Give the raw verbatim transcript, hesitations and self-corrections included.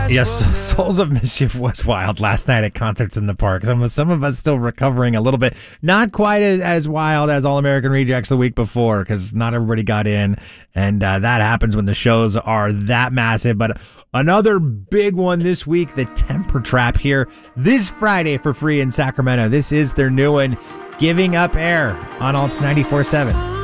Yes, Souls of Mischief was wild last night at Concerts in the Park. Some of, some of us still recovering a little bit. Not quite as, as wild as All American Rejects the week before, because not everybody got in, and uh, that happens when the shows are that massive. But another big one this week, the Temper Trap here this Friday for free in Sacramento. This is their new one, Giving Up Air on Alts ninety-four seven.